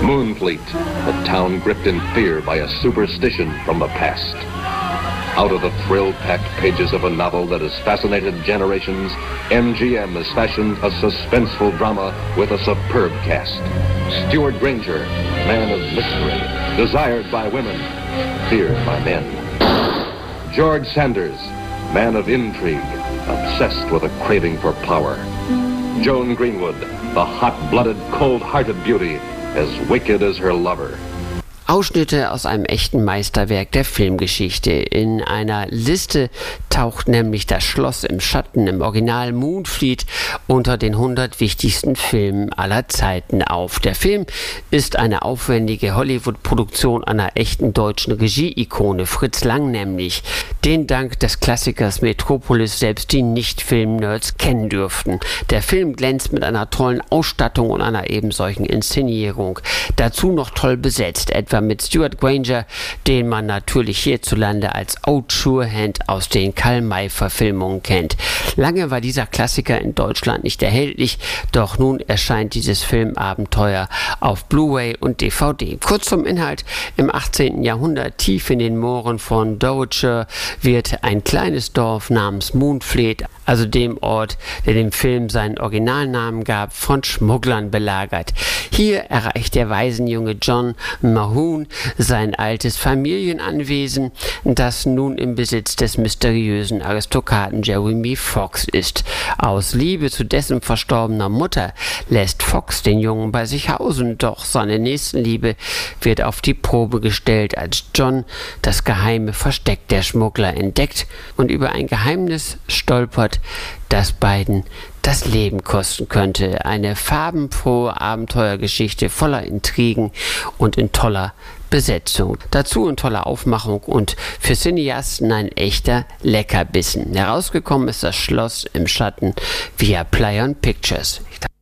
Moonfleet, a town gripped in fear by a superstition from the past. Out of the thrill-packed pages of a novel that has fascinated generations, MGM has fashioned a suspenseful drama with a superb cast. Stuart Granger, man of mystery, desired by women, feared by men. George Sanders, man of intrigue, obsessed with a craving for power. Joan Greenwood, the hot-blooded, cold-hearted beauty, as wicked as her lover. Ausschnitte aus einem echten Meisterwerk der Filmgeschichte. In einer Liste taucht nämlich Das Schloss im Schatten im Original Moonfleet unter den 100 wichtigsten Filmen aller Zeiten auf. Der Film ist eine aufwendige Hollywood-Produktion einer echten deutschen Regie-Ikone, Fritz Lang nämlich, den dank des Klassikers Metropolis selbst die Nicht-Film-Nerds kennen dürften. Der Film glänzt mit einer tollen Ausstattung und einer ebensolchen Inszenierung. Dazu noch toll besetzt, etwa mit Stuart Granger, den man natürlich hierzulande als Old Surehand aus den Karl-May-Verfilmungen kennt. Lange war dieser Klassiker in Deutschland nicht erhältlich, doch nun erscheint dieses Filmabenteuer auf Blu-ray und DVD. Kurz zum Inhalt: Im 18. Jahrhundert, tief in den Mooren von Dorsetshire, wird ein kleines Dorf namens Moonfleet, also dem Ort, der dem Film seinen Originalnamen gab, von Schmugglern belagert. Hier erreicht der Waisenjunge John Mahone sein altes Familienanwesen, das nun im Besitz des mysteriösen Aristokraten Jeremy Fox ist. Aus Liebe zu dessen verstorbener Mutter lässt Fox den Jungen bei sich hausen, doch seine Nächstenliebe wird auf die Probe gestellt, als John das geheime Versteck der Schmuggler entdeckt und über ein Geheimnis stolpert, das beiden das Leben kosten könnte. Eine farbenfrohe Abenteuergeschichte voller Intrigen und in toller Besetzung. Dazu in toller Aufmachung und für Cineasten ein echter Leckerbissen. Herausgekommen ist Das Schloss im Schatten via Play-on Pictures.